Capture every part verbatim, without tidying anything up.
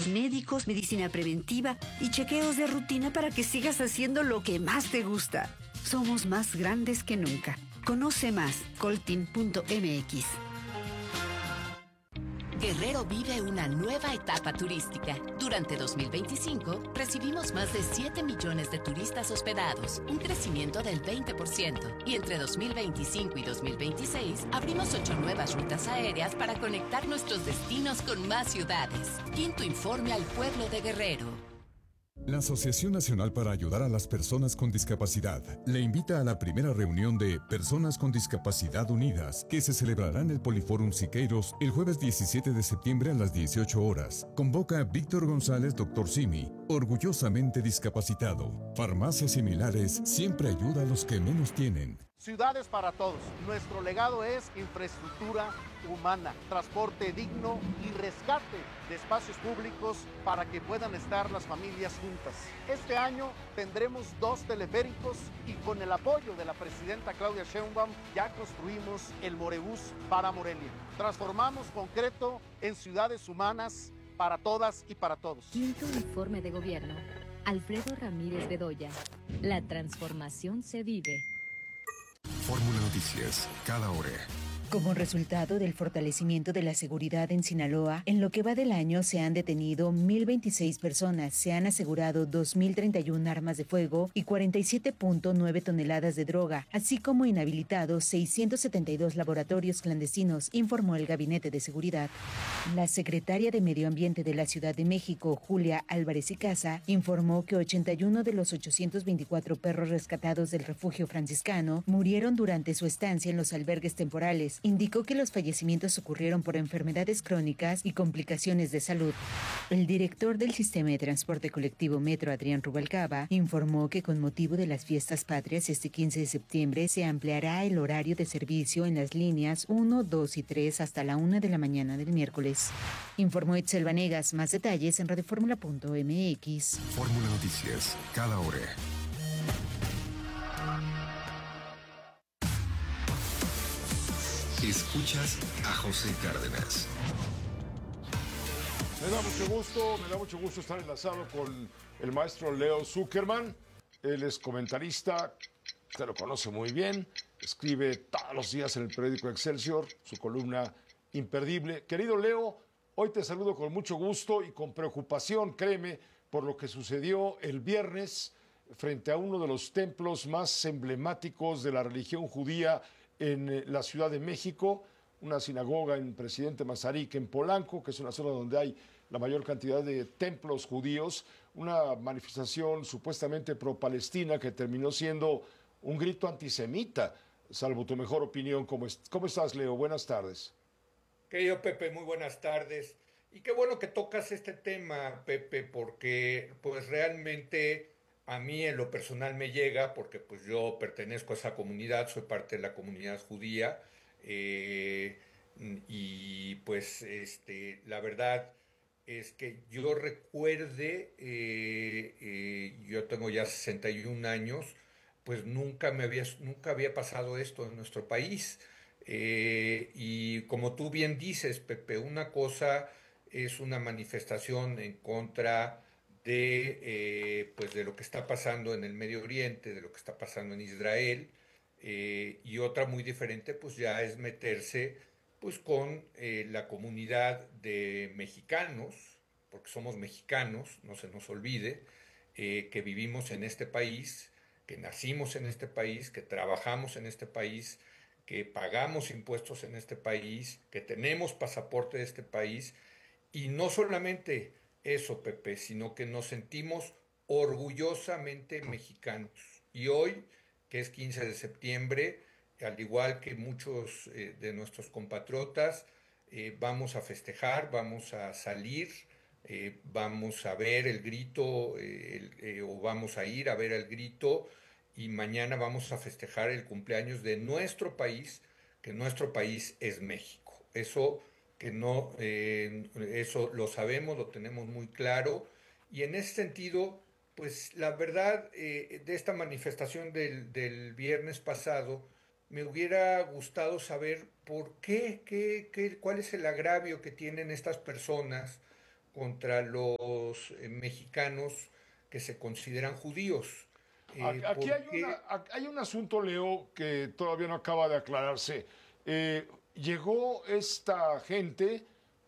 exámenes médicos, medicina preventiva y chequeos de rutina para que sigas haciendo lo que más te gusta. Somos más grandes que nunca. Conoce más, coltin punto m x. Guerrero vive una nueva etapa turística. Durante dos mil veinticinco, recibimos más de siete millones de turistas hospedados, un crecimiento del veinte por ciento. Y entre dos mil veinticinco y dos mil veintiséis, abrimos ocho nuevas rutas aéreas para conectar nuestros destinos con más ciudades. Quinto informe al pueblo de Guerrero. La Asociación Nacional para Ayudar a las Personas con Discapacidad le invita a la primera reunión de Personas con Discapacidad Unidas, que se celebrará en el Poliforum Siqueiros el jueves diecisiete de septiembre a las dieciocho horas. Convoca a Víctor González, doctor Simi, orgullosamente discapacitado. Farmacias Similares siempre ayuda a los que menos tienen. Ciudades para todos. Nuestro legado es infraestructura humana, transporte digno y rescate de espacios públicos para que puedan estar las familias juntas. Este año tendremos dos teleféricos y con el apoyo de la presidenta Claudia Sheinbaum ya construimos el Morebús para Morelia. Transformamos concreto en ciudades humanas para todas y para todos. Quinto informe de gobierno. Alfredo Ramírez Bedoya. La transformación se vive. Fórmula Noticias, cada hora. Como resultado del fortalecimiento de la seguridad en Sinaloa, en lo que va del año se han detenido mil veintiséis personas, se han asegurado dos mil treinta y una armas de fuego y cuarenta y siete punto nueve toneladas de droga, así como inhabilitados seiscientos setenta y dos laboratorios clandestinos, informó el Gabinete de Seguridad. La secretaria de Medio Ambiente de la Ciudad de México, Julia Álvarez y Casa, informó que ochenta y uno de los ochocientos veinticuatro perros rescatados del refugio franciscano murieron durante su estancia en los albergues temporales. Indicó que los fallecimientos ocurrieron por enfermedades crónicas y complicaciones de salud. El director del Sistema de Transporte Colectivo Metro, Adrián Rubalcaba, informó que con motivo de las fiestas patrias este quince de septiembre se ampliará el horario de servicio en las líneas uno, dos y tres hasta la una de la mañana del miércoles. Informó Itzel Vanegas. Más detalles en radioformula punto m x. Fórmula Noticias, cada hora. Escuchas a José Cárdenas. Me da mucho gusto, me da mucho gusto estar enlazado con el maestro Leo Zuckerman. Él es comentarista, usted lo conoce muy bien, escribe todos los días en el periódico Excelsior, su columna imperdible. Querido Leo, hoy te saludo con mucho gusto y con preocupación, créeme, por lo que sucedió el viernes frente a uno de los templos más emblemáticos de la religión judía en la Ciudad de México, una sinagoga en Presidente Mazarik, en Polanco, que es una zona donde hay la mayor cantidad de templos judíos, una manifestación supuestamente pro-palestina que terminó siendo un grito antisemita, salvo tu mejor opinión. ¿Cómo, es, cómo estás, Leo? Buenas tardes. Querido Pepe, muy buenas tardes. Y qué bueno que tocas este tema, Pepe, porque pues realmente a mí en lo personal me llega, porque pues yo pertenezco a esa comunidad, soy parte de la comunidad judía, eh, y pues este, la verdad es que yo recuerde, eh, eh, yo tengo ya sesenta y un años, pues nunca me había, nunca había pasado esto en nuestro país. Eh, y como tú bien dices, Pepe, una cosa es una manifestación en contra de, eh, pues de lo que está pasando en el Medio Oriente, de lo que está pasando en Israel, eh, y otra muy diferente pues ya es meterse pues con eh, la comunidad de mexicanos, porque somos mexicanos, no se nos olvide, eh, que vivimos en este país, que nacimos en este país, que trabajamos en este país, que pagamos impuestos en este país, que tenemos pasaporte de este país, y no solamente eso, Pepe, sino que nos sentimos orgullosamente mexicanos. Y hoy, que es quince de septiembre, al igual que muchos eh, de nuestros compatriotas, eh, vamos a festejar, vamos a salir, eh, vamos a ver el grito, eh, el, eh, o vamos a ir a ver el grito, y mañana vamos a festejar el cumpleaños de nuestro país, que nuestro país es México. Eso que no, eh, eso lo sabemos, lo tenemos muy claro, y en ese sentido, pues la verdad, eh, de esta manifestación del, del viernes pasado, me hubiera gustado saber por qué, qué, qué, cuál es el agravio que tienen estas personas contra los eh, mexicanos que se consideran judíos. Eh, Aquí hay, porque una, hay un asunto, Leo, que todavía no acaba de aclararse. Eh, llegó esta gente,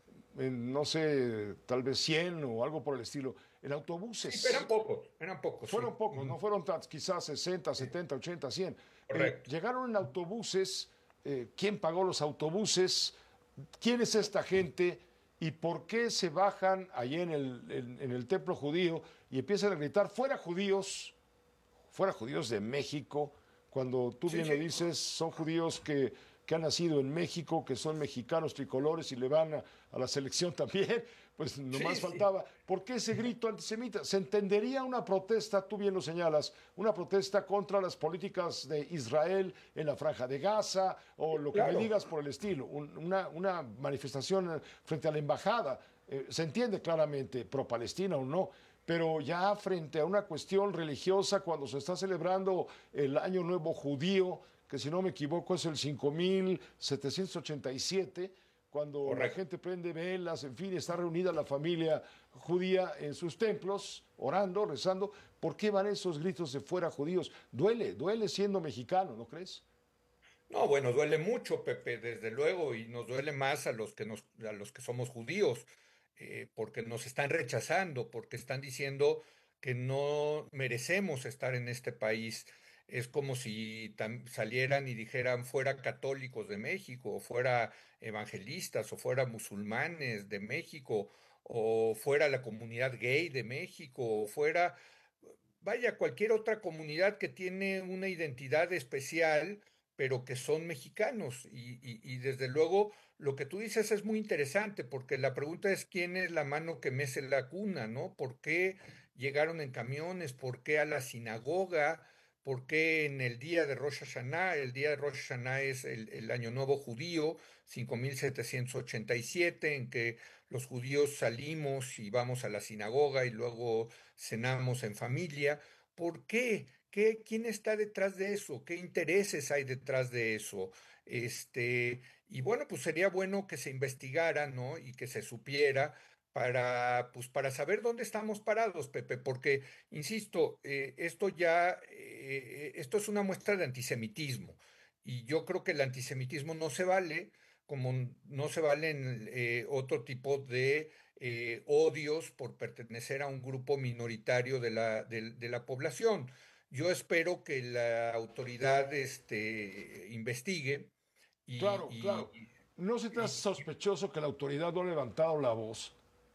en, no sé, tal vez cien o algo por el estilo, en sí, eran autobuses. pocos, eran pocos, sí. Fueron pocos, no Ujú, fueron tantos, quizás sesenta, sí, setenta, ochenta, cien. Eh, correcto. llegaron en autobuses. Eh, ¿quién pagó los autobuses? ¿Quién es esta gente? ¿Y por qué se bajan allí en el, en, en el templo judío y empiezan a gritar, fuera judíos, fuera judíos de México, cuando tú Sí, bien lo sí, dices, son judíos que, que han nacido en México, que son mexicanos tricolores y le van a, a la selección también, pues nomás sí, sí. faltaba. ¿Por qué ese grito antisemita? Se entendería una protesta, tú bien lo señalas, una protesta contra las políticas de Israel en la Franja de Gaza o lo que me Claro. digas por el estilo, un- una, una manifestación frente a la embajada. Eh, se entiende claramente, pro-Palestina o no, pero ya frente a una cuestión religiosa, cuando se está celebrando el Año Nuevo Judío, que si no me equivoco es el cinco mil setecientos ochenta y siete, cuando la Correcto. gente prende velas, en fin, está reunida la familia judía en sus templos, orando, rezando, ¿por qué van esos gritos de fuera judíos? Duele, duele siendo mexicano, ¿no crees? No, bueno, duele mucho, Pepe, desde luego, y nos duele más a los que nos, a los que somos judíos, eh, porque nos están rechazando, porque están diciendo que no merecemos estar en este país. Es como si tam- salieran y dijeran fuera católicos de México, o fuera evangelistas, o fuera musulmanes de México, o fuera la comunidad gay de México, o fuera, vaya, cualquier otra comunidad que tiene una identidad especial pero que son mexicanos. Y, y- y desde luego lo que tú dices es muy interesante, porque la pregunta es quién es la mano que mece la cuna, ¿no? ¿Por qué llegaron en camiones? ¿Por qué a la sinagoga? ¿Por qué en el día de Rosh Hashanah? El día de Rosh Hashanah es el, el Año Nuevo Judío, cinco mil setecientos ochenta y siete, en que los judíos salimos y vamos a la sinagoga y luego cenamos en familia. ¿Por qué? ¿Qué, quién está detrás de eso? ¿Qué intereses hay detrás de eso? Este, y bueno, pues sería bueno que se investigara, ¿no? Y que se supiera para, pues para saber dónde estamos parados, Pepe, porque, insisto, eh, esto ya, eh, esto es una muestra de antisemitismo. Y yo creo que el antisemitismo no se vale, como no se valen eh, otro tipo de eh, odios por pertenecer a un grupo minoritario de la, de de la población. Yo espero que la autoridad este, investigue y, Claro, claro. y- ¿No se te hace y- sospechoso que la autoridad no ha levantado la voz?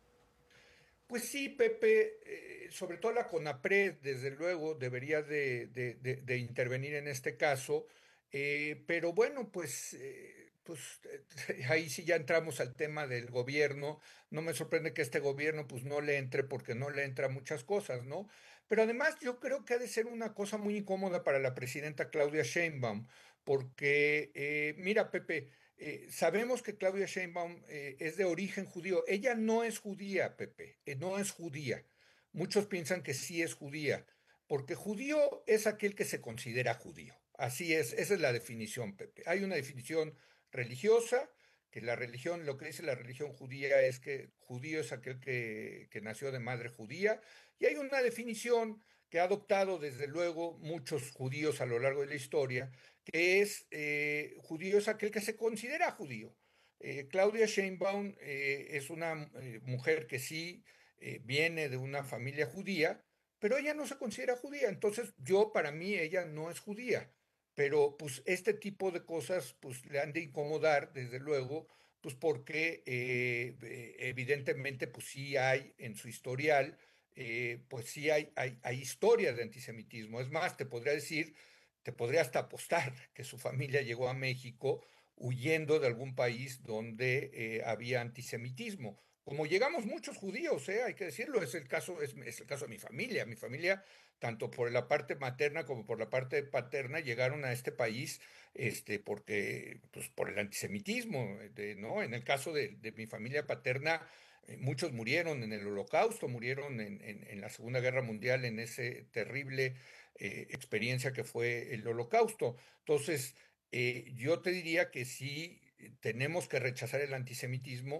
pues sí, Pepe, eh, sobre todo la CONAPRED, desde luego, debería de, de- de- de intervenir en este caso, eh, pero bueno, pues, eh, pues eh, ahí sí ya entramos al tema del gobierno. No me sorprende que este gobierno pues no le entre porque no le entra muchas cosas, ¿no? Pero además yo creo que ha de ser una cosa muy incómoda para la presidenta Claudia Sheinbaum, porque, eh, mira, Pepe, eh, sabemos que Claudia Sheinbaum eh, es de origen judío. Ella no es judía, Pepe, eh, no es judía. Muchos piensan que sí es judía, porque judío es aquel que se considera judío. Así es, esa es la definición, Pepe. Hay una definición religiosa, que la religión, lo que dice la religión judía es que judío es aquel que, que nació de madre judía, y hay una definición que ha adoptado desde luego muchos judíos a lo largo de la historia, que es eh, judío es aquel que se considera judío. Eh, Claudia Sheinbaum eh, es una eh, mujer que sí eh, viene de una familia judía, pero ella no se considera judía. Entonces, yo, para mí, ella no es judía. Pero, pues, este tipo de cosas, pues, le han de incomodar, desde luego, pues, porque eh, eh, evidentemente, pues, sí hay en su historial, eh, pues, sí hay, hay, hay historia de antisemitismo. Es más, te podría decir te podría hasta apostar que su familia llegó a México huyendo de algún país donde eh, había antisemitismo. Como llegamos muchos judíos, eh, hay que decirlo, es el caso, es, es el caso de mi familia. Mi familia, tanto por la parte materna como por la parte paterna, llegaron a este país, este, porque, pues, por el antisemitismo, de- ¿no? En el caso de, de mi familia paterna, eh, muchos murieron en el Holocausto, murieron en, en en la Segunda Guerra Mundial, en ese terrible eh, experiencia que fue el Holocausto. Entonces, eh, yo te diría que sí tenemos que rechazar el antisemitismo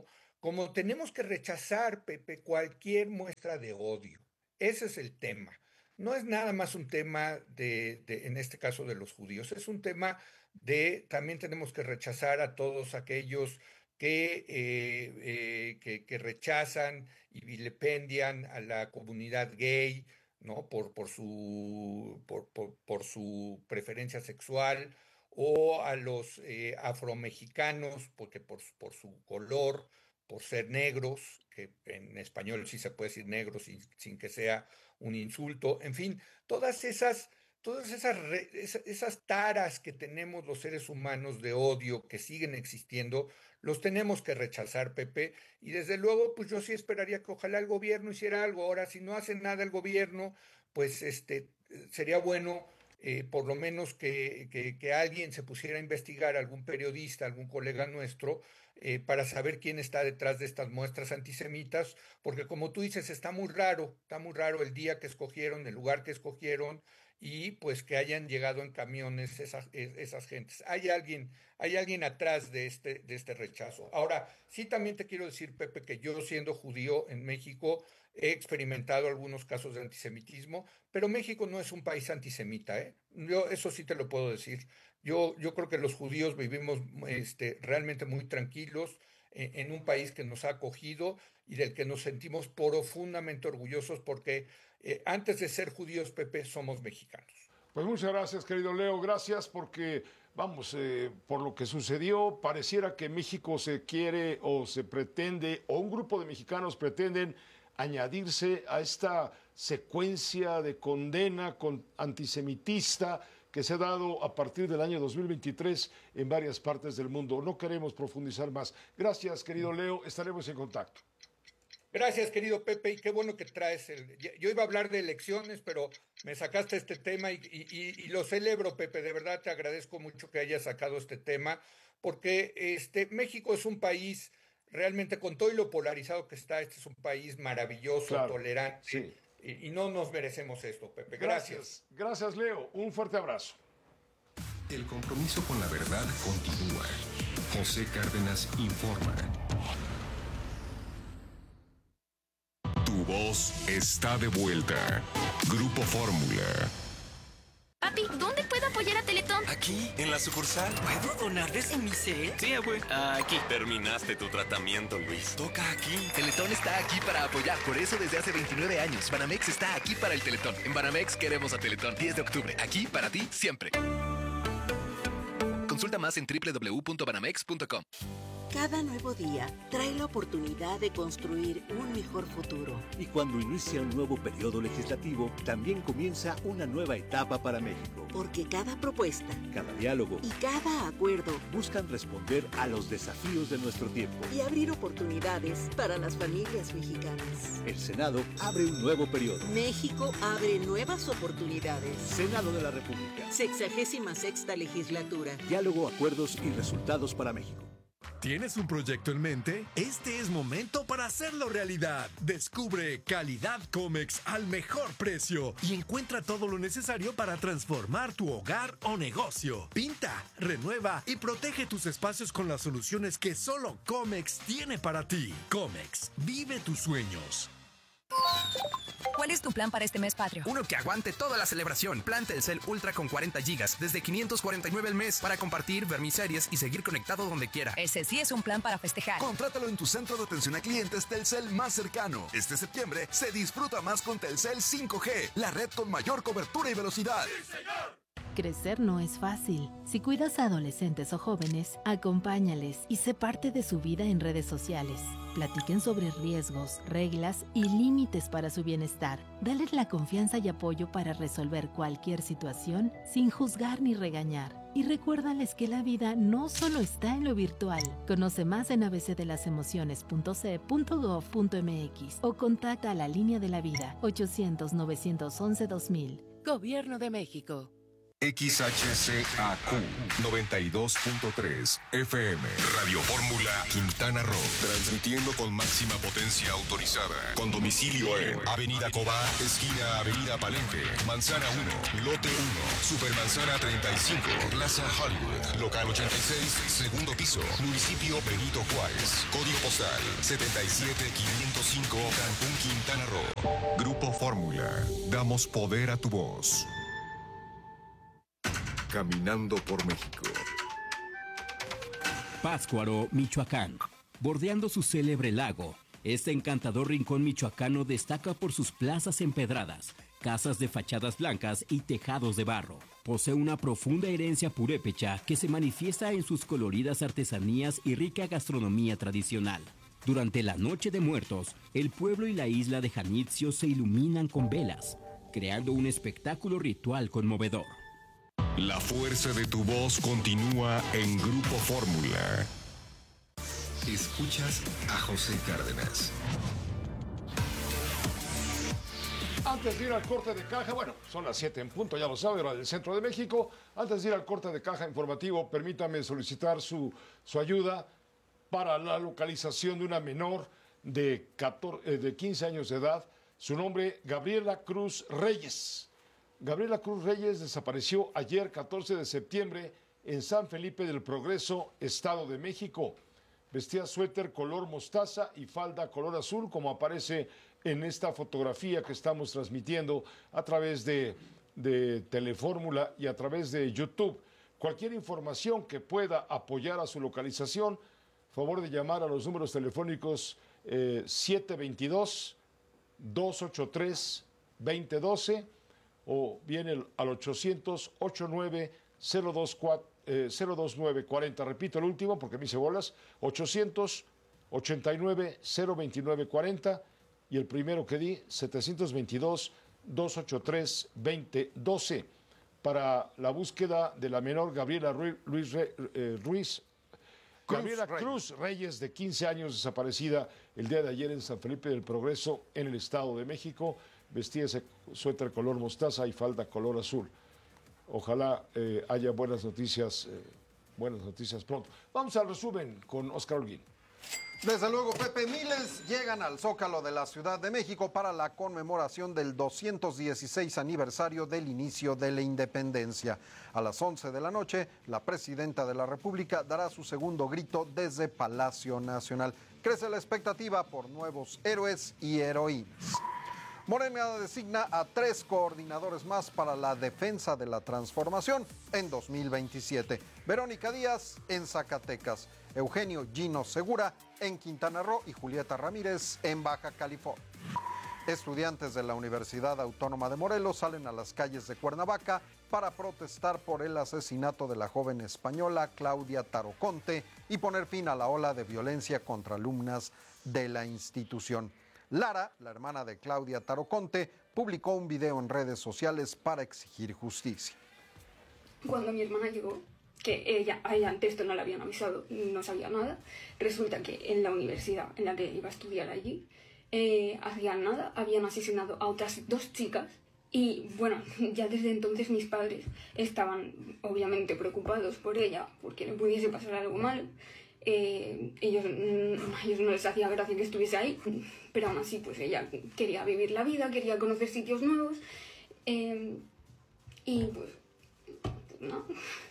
como tenemos que rechazar, Pepe, cualquier muestra de odio. Ese es el tema. No es nada más un tema de, de, en este caso, de los judíos. Es un tema de, también tenemos que rechazar a todos aquellos que, eh, eh, que, que rechazan y vilipendian a la comunidad gay, ¿no? Por, por, su, por, por, por su preferencia sexual, o a los eh, afromexicanos, porque por, por su color, por ser negros, que en español sí se puede decir negros sin, sin que sea un insulto, en fin, todas esas, todas esas, re, esas, esas taras que tenemos los seres humanos de odio que siguen existiendo, los tenemos que rechazar, Pepe, y desde luego, pues yo sí esperaría que ojalá el gobierno hiciera algo. Ahora, si no hace nada el gobierno, pues este, sería bueno eh, por lo menos que, que, que alguien se pusiera a investigar, algún periodista, algún colega nuestro, eh, para saber quién está detrás de estas muestras antisemitas, porque como tú dices, está muy raro, está muy raro el día que escogieron, el lugar que escogieron, y pues que hayan llegado en camiones esas, esas gentes. Hay alguien, hay alguien atrás de este, de este rechazo. Ahora, sí también te quiero decir, Pepe, que yo siendo judío en México he experimentado algunos casos de antisemitismo, pero México no es un país antisemita, ¿eh? Yo eso sí te lo puedo decir. Yo, yo creo que los judíos vivimos este, realmente muy tranquilos en, en un país que nos ha acogido y del que nos sentimos profundamente orgullosos porque eh, antes de ser judíos, Pepe, somos mexicanos. Pues muchas gracias, querido Leo. Gracias porque, vamos, eh, por lo que sucedió, pareciera que México se quiere o se pretende, o un grupo de mexicanos pretenden añadirse a esta secuencia de condena con antisemitista que se ha dado a partir del año dos mil veintitrés en varias partes del mundo. No queremos profundizar más. Gracias, querido Leo. Estaremos en contacto. Gracias, querido Pepe, y qué bueno que traes el... Yo iba a hablar de elecciones, pero me sacaste este tema y, y, y lo celebro, Pepe. De verdad te agradezco mucho que hayas sacado este tema, porque este, México es un país realmente, con todo y lo polarizado que está, este es un país maravilloso, claro, tolerante, sí. y, y no nos merecemos esto, Pepe. Gracias. Gracias, Leo. Un fuerte abrazo. El compromiso con la verdad continúa. José Cárdenas informa. Tu voz está de vuelta. Grupo Fórmula. Papi, ¿dónde puedo apoyar a Teletón? Aquí, en la sucursal. ¿Puedo donar desde mi C E? Sí, abue. Aquí. Terminaste tu tratamiento, Luis. Toca aquí. Teletón está aquí para apoyar. Por eso desde hace veintinueve años, Banamex está aquí para el Teletón. En Banamex queremos a Teletón. diez de octubre. Aquí para ti, siempre. Consulta más en doble u doble u doble u punto banamex punto com. Cada nuevo día trae la oportunidad de construir un mejor futuro. Y cuando inicia un nuevo periodo legislativo, también comienza una nueva etapa para México. Porque cada propuesta, cada diálogo y cada acuerdo buscan responder a los desafíos de nuestro tiempo y abrir oportunidades para las familias mexicanas. El Senado abre un nuevo periodo. México abre nuevas oportunidades. Senado de la República. Sexagésima sexta legislatura. Diálogo, acuerdos y resultados para México. ¿Tienes un proyecto en mente? Este es momento para hacerlo realidad. Descubre Calidad Comex al mejor precio y encuentra todo lo necesario para transformar tu hogar o negocio. Pinta, renueva y protege tus espacios con las soluciones que solo Comex tiene para ti. Comex, vive tus sueños. ¿Cuál es tu plan para este mes patrio? Uno que aguante toda la celebración. Plan Telcel Ultra con cuarenta gigas desde quinientos cuarenta y nueve al mes para compartir, ver mis series y seguir conectado donde quiera. Ese sí es un plan para festejar. Contrátalo en tu centro de atención a clientes Telcel más cercano. Este septiembre se disfruta más con Telcel cinco G, la red con mayor cobertura y velocidad. ¡Sí, señor! Crecer no es fácil. Si cuidas a adolescentes o jóvenes, acompáñales y sé parte de su vida en redes sociales. Platiquen sobre riesgos, reglas y límites para su bienestar. Dales la confianza y apoyo para resolver cualquier situación sin juzgar ni regañar. Y recuérdales que la vida no solo está en lo virtual. Conoce más en a b c de las emociones punto c e punto gov punto m x o contacta a la línea de la vida ochocientos, novecientos once, dos mil. Gobierno de México. X H C A Q noventa y dos punto tres F M. Radio Fórmula Quintana Roo. Transmitiendo con máxima potencia autorizada. Con domicilio en Avenida Cobá, esquina Avenida Palenque, Manzana uno, Lote uno, Supermanzana treinta y cinco, Plaza Hollywood, Local ochenta y seis, segundo piso, Municipio Benito Juárez. Código postal setenta y siete quinientos cinco, Cancún, Quintana Roo. Grupo Fórmula. Damos poder a tu voz. Caminando por México. Pátzcuaro, Michoacán. Bordeando su célebre lago, este encantador rincón michoacano destaca por sus plazas empedradas, casas de fachadas blancas y tejados de barro. Posee una profunda herencia purépecha que se manifiesta en sus coloridas artesanías y rica gastronomía tradicional. Durante la Noche de Muertos, el pueblo y la isla de Janitzio se iluminan con velas, creando un espectáculo ritual conmovedor. La fuerza de tu voz continúa en Grupo Fórmula. Escuchas a José Cárdenas. Antes de ir al corte de caja, bueno, son las siete en punto, ya lo sabe, hora del Centro de México. Antes de ir al corte de caja informativo, permítame solicitar su, su ayuda para la localización de una menor de, catorce, de quince años de edad. Su nombre, Gabriela Cruz Reyes. Gabriela Cruz Reyes desapareció ayer, catorce de septiembre, en San Felipe del Progreso, Estado de México. Vestía suéter color mostaza y falda color azul, como aparece en esta fotografía que estamos transmitiendo a través de, de Telefórmula y a través de YouTube. Cualquier información que pueda apoyar a su localización, favor de llamar a los números telefónicos eh, siete dos dos, dos ocho tres, dos cero uno dos o bien el, al ochocientos, ochenta y nueve, cero dos nueve cuarenta. Repito el último porque me hice bolas. ochocientos, ochenta y nueve, cero veintinueve cuarenta. Y el primero que di, setecientos veintidós, doscientos ochenta y tres, veinte doce. Para la búsqueda de la menor Gabriela Ruiz, Ruiz, eh, Ruiz Cruz Gabriela Reyes. Cruz Reyes, de quince años, desaparecida el día de ayer en San Felipe del Progreso, en el Estado de México. Vestía ese suéter color mostaza y falda color azul. Ojalá eh, haya buenas noticias, eh, buenas noticias pronto. Vamos al resumen con Oscar Holguín. Desde luego, Pepe, miles llegan al Zócalo de la Ciudad de México para la conmemoración del doscientos dieciséis aniversario del inicio de la independencia. A las once de la noche, la presidenta de la República dará su segundo grito desde Palacio Nacional. Crece la expectativa por nuevos héroes y heroínas. Morena designa a tres coordinadores más para la defensa de la transformación en dos mil veintisiete. Verónica Díaz en Zacatecas, Eugenio Gino Segura en Quintana Roo y Julieta Ramírez en Baja California. Estudiantes de la Universidad Autónoma de Morelos salen a las calles de Cuernavaca para protestar por el asesinato de la joven española Claudia Taroconte y poner fin a la ola de violencia contra alumnas de la institución. Lara, la hermana de Claudia Taroconte, publicó un video en redes sociales para exigir justicia. Cuando mi hermana llegó, que ella, a ella antes esto no le habían avisado, no sabía nada, resulta que en la universidad en la que iba a estudiar allí, eh, hacían nada, habían asesinado a otras dos chicas y bueno, ya desde entonces mis padres estaban obviamente preocupados por ella, porque le pudiese pasar algo malo. Eh, ellos, a ellos no les hacía gracia que estuviese ahí, pero aún así pues ella quería vivir la vida, quería conocer sitios nuevos eh, y pues, pues no.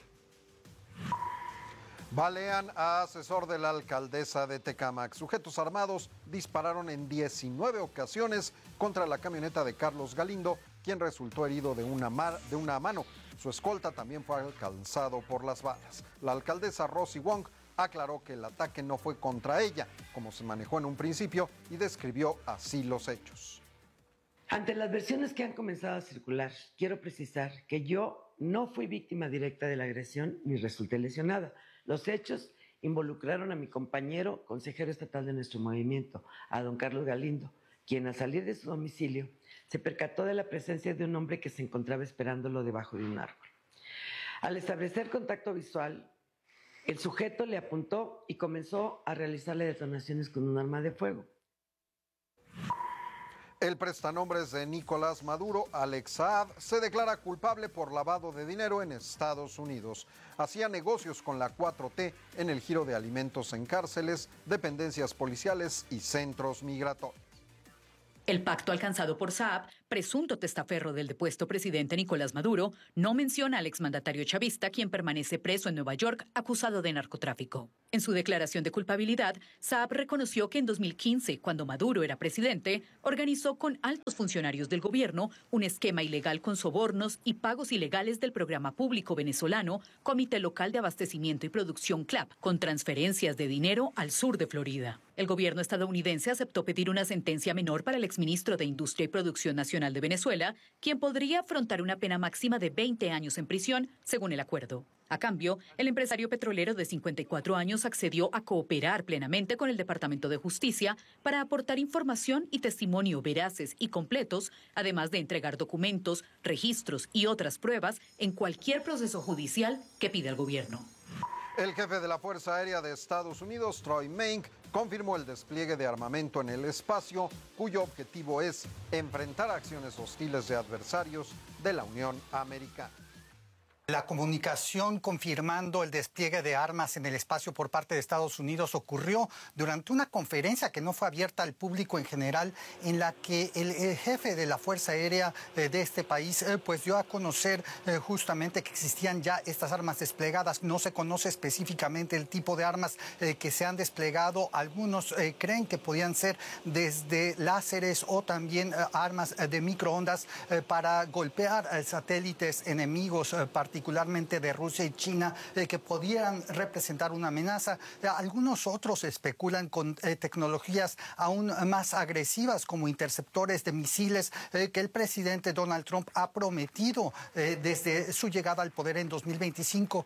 Balean a asesor de la alcaldesa de Tecámac. Sujetos armados dispararon en diecinueve ocasiones contra la camioneta de Carlos Galindo, quien resultó herido de una, mar, de una mano. Su escolta también fue alcanzado por las balas. La alcaldesa Rosy Wong aclaró que el ataque no fue contra ella, como se manejó en un principio, y describió así los hechos. Ante las versiones que han comenzado a circular, quiero precisar que yo no fui víctima directa de la agresión ni resulté lesionada. Los hechos involucraron a mi compañero consejero estatal de nuestro movimiento, a don Carlos Galindo, quien al salir de su domicilio se percató de la presencia de un hombre que se encontraba esperándolo debajo de un árbol. Al establecer contacto visual, el sujeto le apuntó y comenzó a realizarle detonaciones con un arma de fuego. El prestanombres de Nicolás Maduro, Alex Saab, se declara culpable por lavado de dinero en Estados Unidos. Hacía negocios con la cuatro T en el giro de alimentos en cárceles, dependencias policiales y centros migratorios. El pacto alcanzado por Saab, presunto testaferro del depuesto presidente Nicolás Maduro, no menciona al exmandatario chavista, quien permanece preso en Nueva York acusado de narcotráfico. En su declaración de culpabilidad, Saab reconoció que en dos mil quince, cuando Maduro era presidente, organizó con altos funcionarios del gobierno un esquema ilegal con sobornos y pagos ilegales del programa público venezolano Comité Local de Abastecimiento y Producción C L A P, con transferencias de dinero al sur de Florida. El gobierno estadounidense aceptó pedir una sentencia menor para el exministro de Industria y Producción Nacional de Venezuela, quien podría afrontar una pena máxima de veinte años en prisión, según el acuerdo. A cambio, el empresario petrolero de cincuenta y cuatro años accedió a cooperar plenamente con el Departamento de Justicia para aportar información y testimonio veraces y completos, además de entregar documentos, registros y otras pruebas en cualquier proceso judicial que pida el gobierno. El jefe de la Fuerza Aérea de Estados Unidos, Troy Mink, confirmó el despliegue de armamento en el espacio, cuyo objetivo es enfrentar acciones hostiles de adversarios de la Unión Americana. La comunicación confirmando el despliegue de armas en el espacio por parte de Estados Unidos ocurrió durante una conferencia que no fue abierta al público en general, en la que el, el jefe de la Fuerza Aérea eh, de este país eh, pues dio a conocer eh, justamente que existían ya estas armas desplegadas. No se conoce específicamente el tipo de armas eh, que se han desplegado. Algunos eh, creen que podían ser desde láseres o también eh, armas eh, de microondas eh, para golpear eh, satélites enemigos eh, particularmente de Rusia y China, eh, que pudieran representar una amenaza. Eh, algunos otros especulan con eh, tecnologías aún más agresivas como interceptores de misiles eh, que el presidente Donald Trump ha prometido eh, desde su llegada al poder en dos mil veinticinco.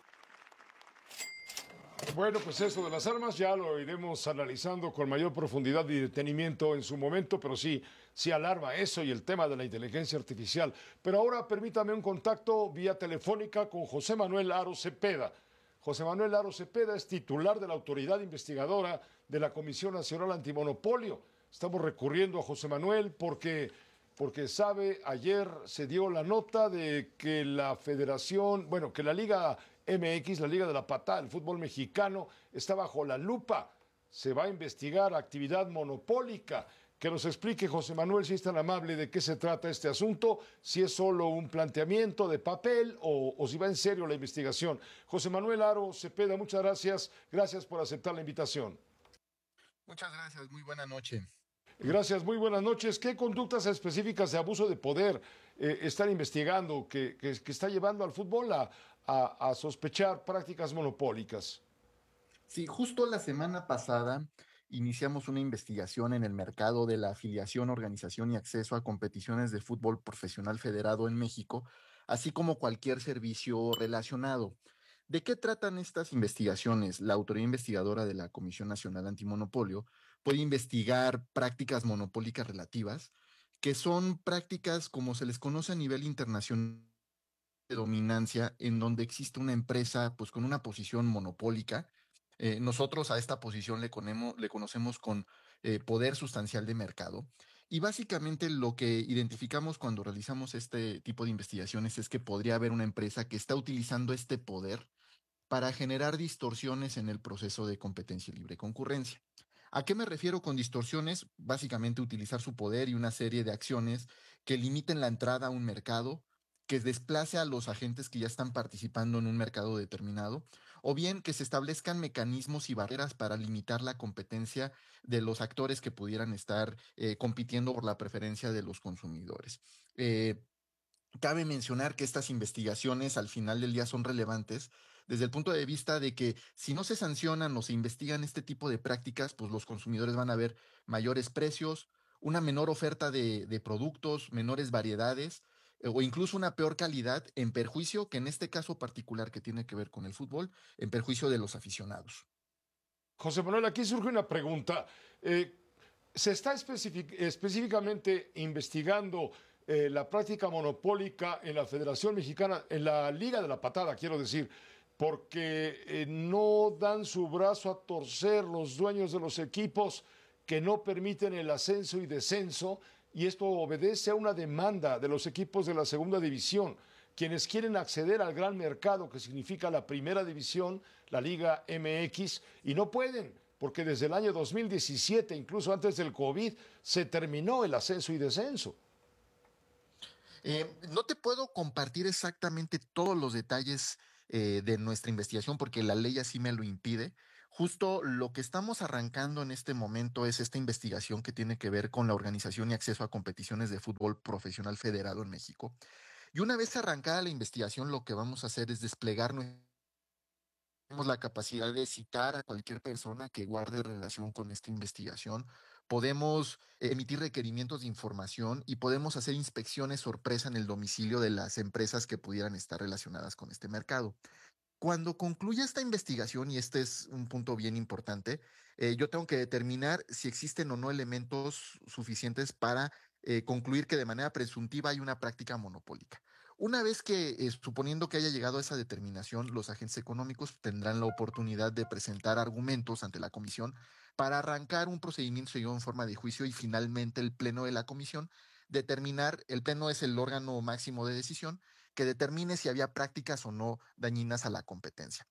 Bueno, pues esto de las armas ya lo iremos analizando con mayor profundidad y detenimiento en su momento, pero sí, sí alarma eso y el tema de la inteligencia artificial. Pero ahora permítame un contacto vía telefónica con José Manuel Haro Cepeda. José Manuel Haro Cepeda es titular de la autoridad investigadora de la Comisión Nacional Antimonopolio. Estamos recurriendo a José Manuel porque, porque sabe, ayer se dio la nota de que la federación, bueno, que la Liga M X, la Liga de la Patada, el fútbol mexicano, está bajo la lupa. Se va a investigar actividad monopólica. Que nos explique, José Manuel, si es tan amable, de qué se trata este asunto, si es solo un planteamiento de papel o, o si va en serio la investigación. José Manuel Haro Cepeda, muchas gracias. Gracias por aceptar la invitación. Muchas gracias, muy buena noche. Gracias, muy buenas noches. ¿Qué conductas específicas de abuso de poder eh, están investigando que, que, que está llevando al fútbol a, a, a sospechar prácticas monopólicas? Sí, justo la semana pasada iniciamos una investigación en el mercado de la afiliación, organización y acceso a competiciones de fútbol profesional federado en México, así como cualquier servicio relacionado. ¿De qué tratan estas investigaciones? La autoridad investigadora de la Comisión Nacional Antimonopolio puede investigar prácticas monopólicas relativas, que son prácticas como se les conoce a nivel internacional de dominancia, en donde existe una empresa pues con una posición monopólica. Eh, nosotros a esta posición le, conemos, le conocemos con eh, poder sustancial de mercado. Y básicamente lo que identificamos cuando realizamos este tipo de investigaciones es que podría haber una empresa que está utilizando este poder para generar distorsiones en el proceso de competencia y libre concurrencia. ¿A qué me refiero con distorsiones? Básicamente utilizar su poder y una serie de acciones que limiten la entrada a un mercado, que desplace a los agentes que ya están participando en un mercado determinado, o bien que se establezcan mecanismos y barreras para limitar la competencia de los actores que pudieran estar eh, compitiendo por la preferencia de los consumidores. Eh, cabe mencionar que estas investigaciones al final del día son relevantes desde el punto de vista de que si no se sancionan o se investigan este tipo de prácticas, pues los consumidores van a ver mayores precios, una menor oferta de, de productos, menores variedades, o incluso una peor calidad, en perjuicio, que en este caso particular que tiene que ver con el fútbol, en perjuicio de los aficionados. José Manuel, aquí surge una pregunta. Eh, ¿Se está específic- específicamente investigando eh, la práctica monopólica en la Federación Mexicana, en la Liga de la Patada, quiero decir, porque eh, no dan su brazo a torcer los dueños de los equipos que no permiten el ascenso y descenso? y esto obedece a una demanda de los equipos de la segunda división, quienes quieren acceder al gran mercado que significa la primera división, la Liga M X, y no pueden, porque desde el año dos mil diecisiete, incluso antes del COVID, se terminó el ascenso y descenso. Eh, no te puedo compartir exactamente todos los detalles eh, de nuestra investigación porque la ley así me lo impide. Justo lo que estamos arrancando en este momento es esta investigación que tiene que ver con la organización y acceso a competiciones de fútbol profesional federado en México. Y una vez arrancada la investigación, lo que vamos a hacer es desplegar nuestra tenemos la capacidad de citar a cualquier persona que guarde relación con esta investigación. Podemos emitir requerimientos de información y podemos hacer inspecciones sorpresa en el domicilio de las empresas que pudieran estar relacionadas con este mercado. Cuando concluya esta investigación, y este es un punto bien importante, eh, yo tengo que determinar si existen o no elementos suficientes para eh, concluir que de manera presuntiva hay una práctica monopólica. Una vez que, eh, suponiendo que haya llegado a esa determinación, los agentes económicos tendrán la oportunidad de presentar argumentos ante la comisión para arrancar un procedimiento seguido en forma de juicio y finalmente el pleno de la comisión determinar, el pleno es el órgano máximo de decisión, que determine si había prácticas o no dañinas a la competencia.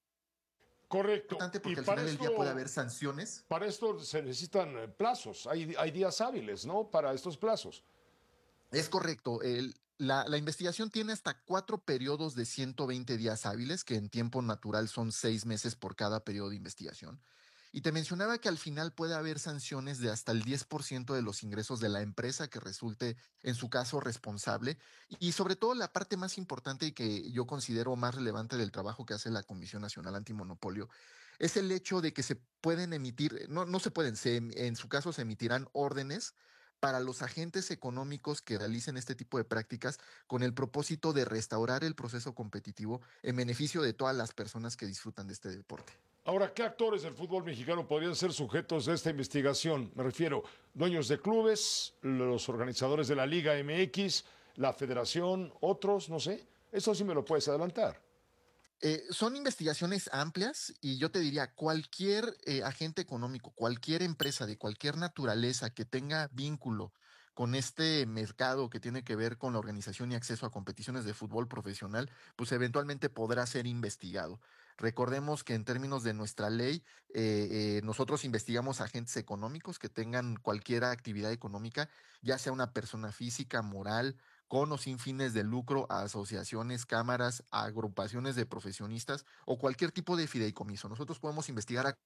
Correcto. Importante porque y al para final esto, del día puede haber sanciones. Para esto se necesitan plazos, hay, hay días hábiles, ¿no? Para estos plazos. Es correcto. El, la, la investigación tiene hasta cuatro periodos de ciento veinte días hábiles, que en tiempo natural son seis meses por cada periodo de investigación. Y te mencionaba que al final puede haber sanciones de hasta el diez por ciento de los ingresos de la empresa que resulte, en su caso, responsable. Y sobre todo la parte más importante y que yo considero más relevante del trabajo que hace la Comisión Nacional Antimonopolio es el hecho de que se pueden emitir, no, no se pueden, se, en su caso se emitirán órdenes para los agentes económicos que realicen este tipo de prácticas con el propósito de restaurar el proceso competitivo en beneficio de todas las personas que disfrutan de este deporte. Ahora, ¿qué actores del fútbol mexicano podrían ser sujetos de esta investigación? Me refiero, dueños de clubes, los organizadores de la Liga M X, la federación, otros, no sé. Eso sí me lo puedes adelantar. Eh, son investigaciones amplias y yo te diría, cualquier eh, agente económico, cualquier empresa de cualquier naturaleza que tenga vínculo con este mercado que tiene que ver con la organización y acceso a competiciones de fútbol profesional, pues eventualmente podrá ser investigado. Recordemos que en términos de nuestra ley, eh, eh, nosotros investigamos agentes económicos que tengan cualquier actividad económica, ya sea una persona física, moral, con o sin fines de lucro, a asociaciones, cámaras, a agrupaciones de profesionistas o cualquier tipo de fideicomiso. Nosotros podemos investigar a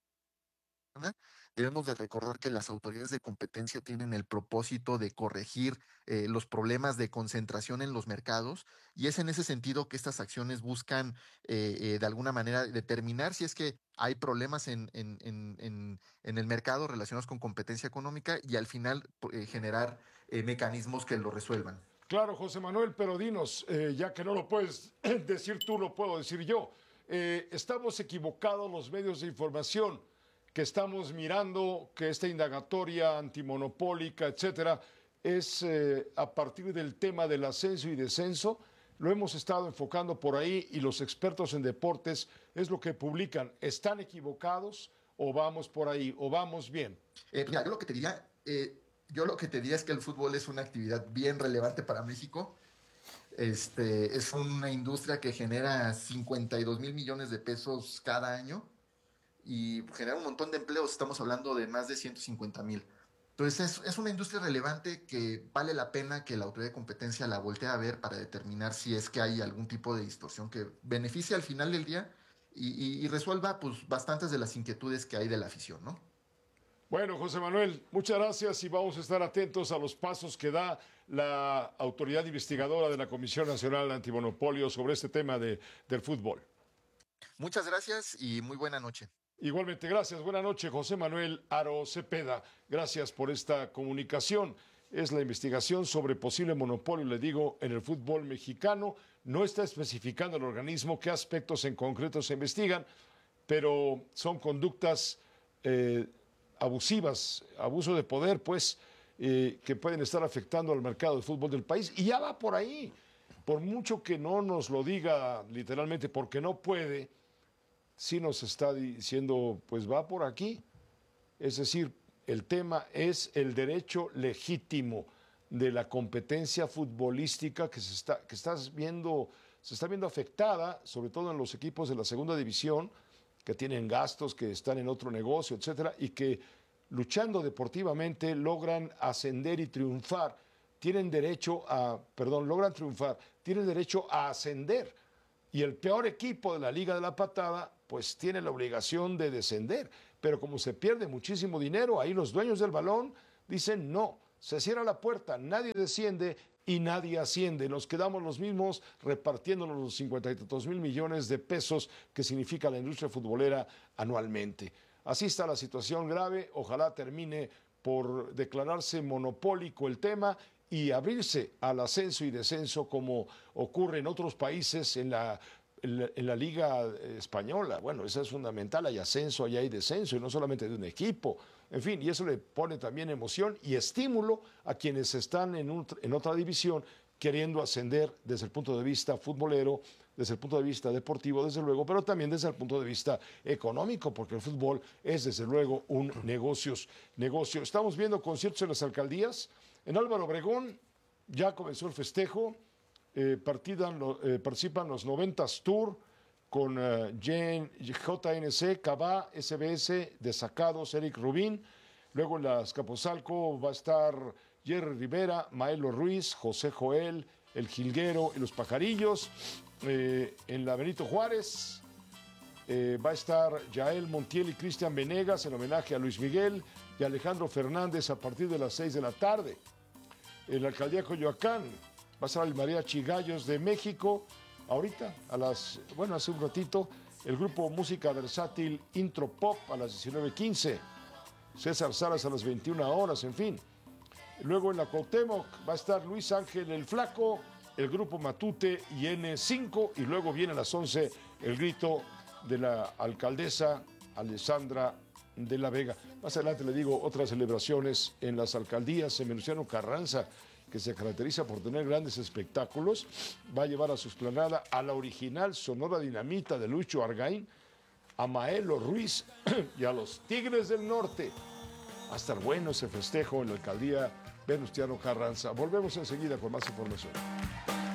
Debemos de recordar que las autoridades de competencia tienen el propósito de corregir eh, los problemas de concentración en los mercados y es en ese sentido que estas acciones buscan eh, eh, de alguna manera determinar si es que hay problemas en, en, en, en, en el mercado relacionados con competencia económica y al final eh, generar eh, mecanismos que lo resuelvan. Claro, José Manuel, pero dinos, eh, ya que no lo puedes decir tú, lo puedo decir yo. Eh, estamos equivocados los medios de información que estamos mirando que esta indagatoria antimonopólica, etcétera, es eh, a partir del tema del ascenso y descenso. Lo hemos estado enfocando por ahí y los expertos en deportes es lo que publican. ¿Están equivocados o vamos por ahí o vamos bien? Eh, mira, yo lo que te diría, eh, yo lo que te diría es que el fútbol es una actividad bien relevante para México. Este, es una industria que genera cincuenta y dos mil millones de pesos cada año y genera un montón de empleos, estamos hablando de más de ciento cincuenta mil. Entonces es, es una industria relevante que vale la pena que la autoridad de competencia la voltee a ver para determinar si es que hay algún tipo de distorsión que beneficie al final del día y, y, y resuelva pues bastantes de las inquietudes que hay de la afición, ¿no? Bueno, José Manuel, muchas gracias y vamos a estar atentos a los pasos que da la autoridad investigadora de la Comisión Nacional Antimonopolio sobre este tema de, del fútbol. Muchas gracias y muy buena noche. Igualmente, gracias. Buenas noches, José Manuel Aro Cepeda. Gracias por esta comunicación. Es la investigación sobre posible monopolio, le digo, en el fútbol mexicano. No está especificando el organismo qué aspectos en concreto se investigan, pero son conductas eh, abusivas, abuso de poder, pues, eh, que pueden estar afectando al mercado de fútbol del país. Y ya va por ahí. Por mucho que no nos lo diga literalmente, porque no puede, sí nos está diciendo, pues va por aquí. Es decir, El tema es el derecho legítimo de la competencia futbolística que se está, que estás viendo, se está viendo afectada, sobre todo en los equipos de la segunda división, que tienen gastos, que están en otro negocio, etcétera, y que luchando deportivamente logran ascender y triunfar. Tienen derecho a, perdón, logran triunfar, tienen derecho a ascender. Y el peor equipo de la Liga de la Patada, pues tiene la obligación de descender. Pero como se pierde muchísimo dinero, ahí los dueños del balón dicen no, se cierra la puerta, nadie desciende y nadie asciende. Nos quedamos los mismos repartiéndonos los cincuenta y dos mil millones de pesos que significa la industria futbolera anualmente. Así está la situación grave, ojalá termine por declararse monopólico el tema y abrirse al ascenso y descenso como ocurre en otros países en la, en la, en la Liga Española. Bueno, eso es fundamental, hay ascenso, allá hay descenso y no solamente de un equipo. En fin, y eso le pone también emoción y estímulo a quienes están en, un, en otra división queriendo ascender desde el punto de vista futbolero, desde el punto de vista deportivo, desde luego, pero también desde el punto de vista económico, porque el fútbol es desde luego un negocios, negocio. Estamos viendo conciertos en las alcaldías. En Álvaro Obregón ya comenzó el festejo, eh, partidan, eh, participan los noventas Tour con uh, J N C, Cabá, S B S, Desacados, Eric Rubín. Luego en la Azcapotzalco va a estar Jerry Rivera, Maelo Ruiz, José Joel, El Jilguero y Los Pajarillos. Eh, en la Benito Juárez eh, va a estar Yael Montiel y Cristian Venegas en homenaje a Luis Miguel y Alejandro Fernández a partir de las seis de la tarde. En la alcaldía Coyoacán va a estar el Mariachi Gallos de México. Ahorita, a las, bueno, hace un ratito, el grupo Música Versátil Intro Pop a las diecinueve quince. César Salas a las veintiuna horas, en fin. Luego en la Cuauhtémoc va a estar Luis Ángel el Flaco, el grupo Matute y ene cinco, y luego viene a las once el grito de la alcaldesa Alessandra de la Vega. Más adelante le digo otras celebraciones en las alcaldías. En Venustiano Carranza, que se caracteriza por tener grandes espectáculos, va a llevar a su explanada a la original Sonora Dinamita de Lucho Argaín, a Maelo Ruiz y a los Tigres del Norte. Va a estar bueno ese festejo en la alcaldía Venustiano Carranza. Volvemos enseguida con más información.